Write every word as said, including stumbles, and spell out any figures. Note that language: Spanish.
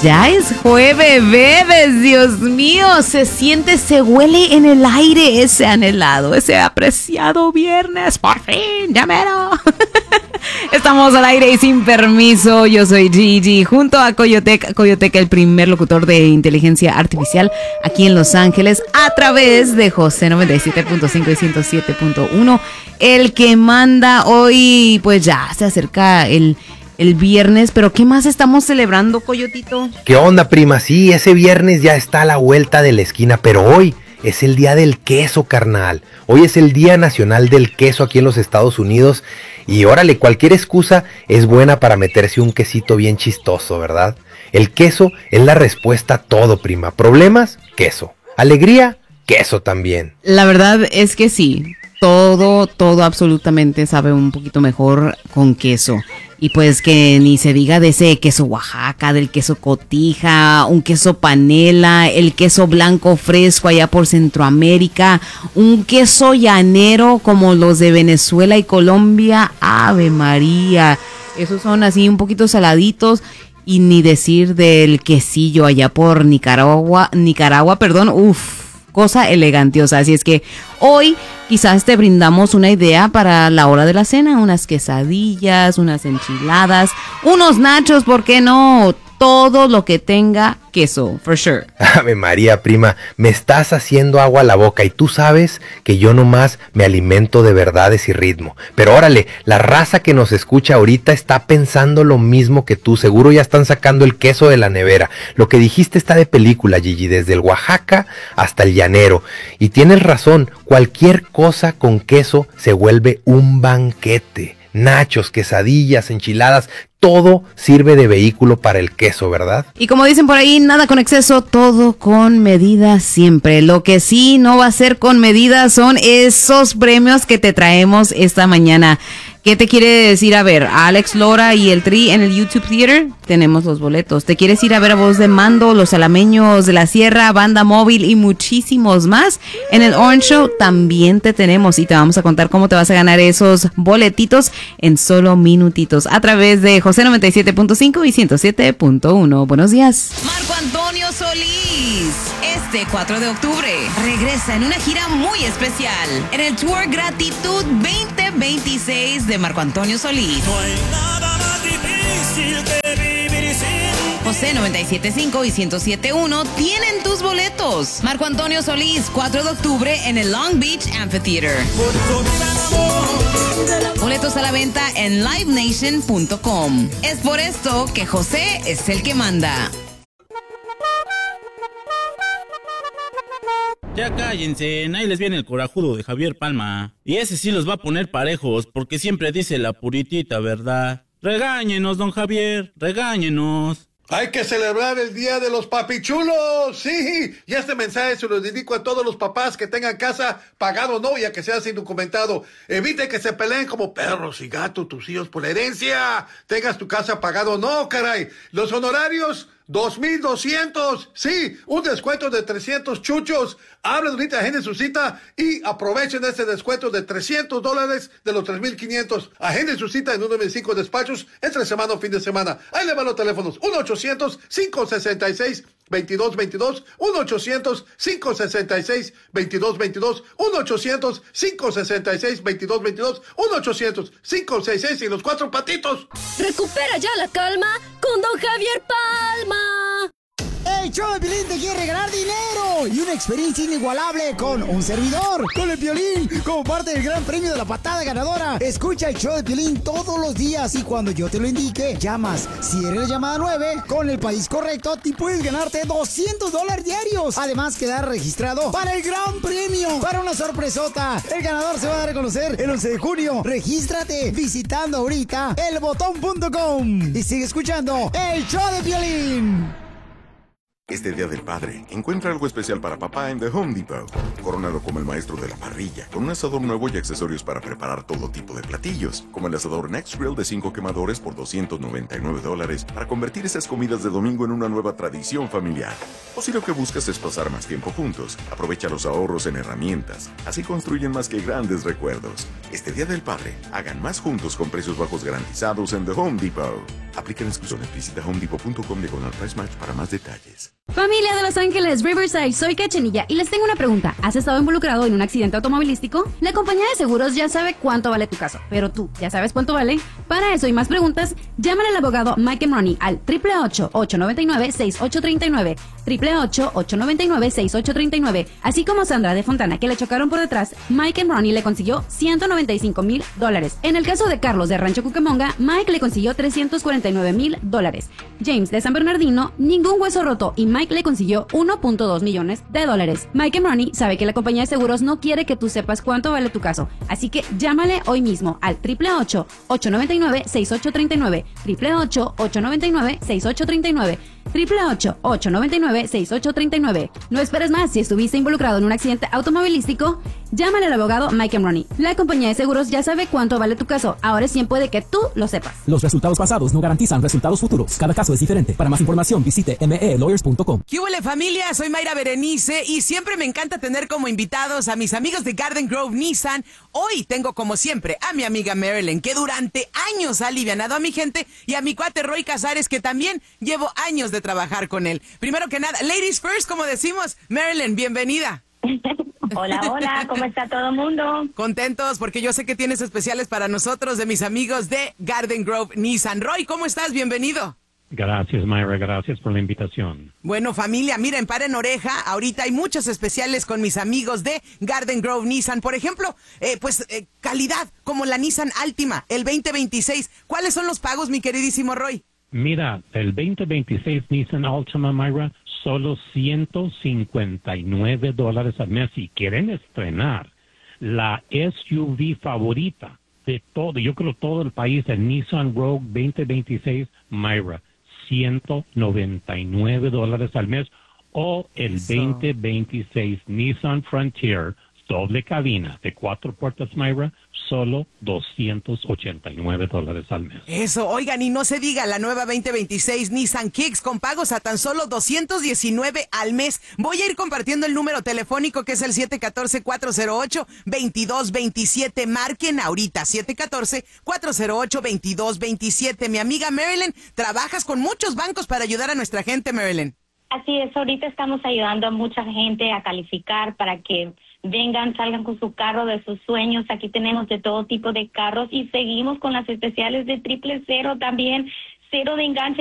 Ya es jueves, bebés, Dios mío, se siente, se huele en el aire ese anhelado, ese apreciado viernes, por fin, ya mero. Estamos al aire y sin permiso, yo soy Gigi, junto a Coyotec, Coyotec, el primer locutor de inteligencia artificial aquí en Los Ángeles, a través de José noventa y siete punto cinco y ciento siete punto uno, el que manda hoy, pues ya se acerca el... El viernes, pero ¿qué más estamos celebrando, Coyotito? ¿Qué onda, prima? Sí, ese viernes ya está a la vuelta de la esquina, pero hoy es el día del queso, carnal. Hoy es el Día Nacional del Queso aquí en los Estados Unidos. Y órale, cualquier excusa es buena para meterse un quesito bien chistoso, ¿verdad? El queso es la respuesta a todo, prima. ¿Problemas? Queso. ¿Alegría? Queso también. La verdad es que sí. Todo, todo absolutamente sabe un poquito mejor con queso. Y pues que ni se diga de ese queso Oaxaca, del queso cotija, un queso panela, el queso blanco fresco allá por Centroamérica, un queso llanero como los de Venezuela y Colombia. Ave María, esos son así un poquito saladitos. Y ni decir del quesillo allá por Nicaragua, Nicaragua, perdón, uff. Cosa elegantiosa, así es que hoy quizás te brindamos una idea para la hora de la cena, unas quesadillas, unas enchiladas, unos nachos, ¿por qué no? Todo lo que tenga queso, for sure. Ave María, prima, me estás haciendo agua a la boca y tú sabes que yo nomás me alimento de verdades y ritmo. Pero órale, la raza que nos escucha ahorita está pensando lo mismo que tú. Seguro ya están sacando el queso de la nevera. Lo que dijiste está de película, Gigi, desde el Oaxaca hasta el llanero. Y tienes razón, cualquier cosa con queso se vuelve un banquete. Nachos, quesadillas, enchiladas, todo sirve de vehículo para el queso, ¿verdad? Y como dicen por ahí, nada con exceso, todo con medida siempre. Lo que sí no va a ser con medida son esos premios que te traemos esta mañana. ¿Qué te quiere decir? A ver, Alex Lora y el Tri en el YouTube Theater, tenemos los boletos. ¿Te quieres ir a ver a Voz de Mando, Los Alameños de la Sierra, Banda Móvil y muchísimos más? En el Orange Show también te tenemos y te vamos a contar cómo te vas a ganar esos boletitos en solo minutitos a través de José noventa y siete punto cinco y ciento siete punto uno. Buenos días. Marco Antonio Solís, este cuatro de octubre, regresa en una gira muy especial en el Tour Gratitud veinte veintiséis de Marco Antonio Solís. No hay nada más difícil que vivir sin. José noventa y siete punto cinco y ciento siete punto uno tienen tus boletos. Marco Antonio Solís, cuatro de octubre en el Long Beach Amphitheater. Boletos a la venta en live nation punto com. Es por esto que José es el que manda. Ya cállense, ahí les viene el corajudo de Javier Palma. Y ese sí los va a poner parejos, porque siempre dice la puritita verdad. Regáñenos, don Javier, regáñenos. Hay que celebrar el Día de los Papichulos, sí, y este mensaje se lo dedico a todos los papás que tengan casa pagado o no, ya que sea sin documentado. Evite que se peleen como perros y gatos tus hijos por la herencia. Tengas tu casa pagado o no, caray. Los honorarios, dos mil doscientos, sí, un descuento de trescientos chuchos. Hablen ahorita, agenden su cita y aprovechen este descuento de trescientos dólares de los tres mil quinientos. Agenden su cita en uno de mis cinco despachos entre semana o fin de semana. Ahí le van los teléfonos, uno ochocientos cinco sesenta y seis veintidós veintidós, uno ochocientos cinco sesenta y seis veintidós veintidós, uno ochocientos cinco sesenta y seis veintidós veintidós, uno ochocientos cinco sesenta y seis y los cuatro patitos. Recupera ya la calma con don Javier Palma. El show de Piolín te quiere regalar dinero y una experiencia inigualable con un servidor, con el Piolín, como parte del gran premio de la patada ganadora. Escucha el show de Piolín todos los días y cuando yo te lo indique, llamas. Si eres la llamada nueve, con el país correcto, te puedes ganarte doscientos dólares diarios. Además, quedar registrado para el gran premio, para una sorpresota. El ganador se va a dar a conocer el once de junio. Regístrate visitando ahorita el botón punto com y sigue escuchando el show de Piolín. Este Día del Padre, encuentra algo especial para papá en The Home Depot. Corónalo como el maestro de la parrilla, con un asador nuevo y accesorios para preparar todo tipo de platillos, como el asador Next Grill de cinco quemadores por doscientos noventa y nueve dólares, para convertir esas comidas de domingo en una nueva tradición familiar. O si lo que buscas es pasar más tiempo juntos, aprovecha los ahorros en herramientas. Así construyen más que grandes recuerdos. Este Día del Padre, hagan más juntos con precios bajos garantizados en The Home Depot. Aplican exclusiones. Visita homedepot punto com diagonal price match para más detalles. Familia de Los Ángeles, Riverside, soy Cachanilla y les tengo una pregunta. ¿Has estado involucrado en un accidente automovilístico? La compañía de seguros ya sabe cuánto vale tu caso, pero tú, ¿ya sabes cuánto vale? Para eso y más preguntas, llámale al abogado Mike Money al ocho ocho ocho, ocho nueve nueve, seis ocho tres nueve, ocho ocho ocho, ocho nueve nueve, seis ocho tres nueve. Así como Sandra de Fontana, que le chocaron por detrás, Mike Money le consiguió ciento noventa y cinco mil dólares. En el caso de Carlos de Rancho Cucamonga, Mike le consiguió trescientos cuarenta y nueve mil dólares. James de San Bernardino, ningún hueso roto y Mike le consiguió uno punto dos millones de dólares. Mike Money sabe que la compañía de seguros no quiere que tú sepas cuánto vale tu caso, así que llámale hoy mismo al ocho ocho ocho, ocho nueve nueve, seis ocho tres nueve, ocho ocho ocho, ocho nueve nueve, seis ocho tres nueve, ocho ocho ocho, ocho nueve nueve, seis ocho tres nueve. No esperes más. Si estuviste involucrado en un accidente automovilístico, llámale al abogado Mike Money. La compañía de seguros ya sabe cuánto vale tu caso. Ahora es tiempo de que tú lo sepas. Los resultados pasados no garantizan resultados futuros. Cada caso es diferente. Para más información visite m e lawyers punto com. ¿Qué huele, familia? Soy Mayra Berenice y siempre me encanta tener como invitados a mis amigos de Garden Grove Nissan. Hoy tengo como siempre a mi amiga Marilyn, que durante años ha alivianado a mi gente, y a mi cuate Roy Casares, que también llevo años de trabajar con él. Primero que nada, ladies first, como decimos. Marilyn, bienvenida. Hola, hola, ¿cómo está todo el mundo? Contentos porque yo sé que tienes especiales para nosotros de mis amigos de Garden Grove Nissan. Roy, ¿cómo estás? Bienvenido. Gracias, Mayra, gracias por la invitación. Bueno, familia, miren, paren oreja. Ahorita hay muchos especiales con mis amigos de Garden Grove Nissan. Por ejemplo, eh, pues eh, calidad, como la Nissan Altima, el veinte veintiséis. ¿Cuáles son los pagos, mi queridísimo Roy? Mira, el veinte veintiséis Nissan Altima, Mayra, solo ciento cincuenta y nueve dólares al mes. Si quieren estrenar la S U V favorita de todo, yo creo todo el país, el Nissan Rogue veinte veintiséis, Mayra, ciento noventa y nueve dólares al mes, o el Eso. veinte veintiséis Nissan Frontier doble cabina de cuatro puertas, Mayra, solo doscientos ochenta y nueve dólares al mes. Eso, oigan, y no se diga la nueva veinte veintiséis Nissan Kicks con pagos a tan solo doscientos diecinueve al mes. Voy a ir compartiendo el número telefónico, que es el siete uno cuatro, cuatro cero ocho, dos dos dos siete. Marquen ahorita, siete uno cuatro, cuatro cero ocho, dos dos dos siete. Mi amiga Marilyn, trabajas con muchos bancos para ayudar a nuestra gente, Marilyn. Así es, ahorita estamos ayudando a mucha gente a calificar para que vengan, salgan con su carro de sus sueños. Aquí tenemos de todo tipo de carros y seguimos con las especiales de triple cero también, cero de enganche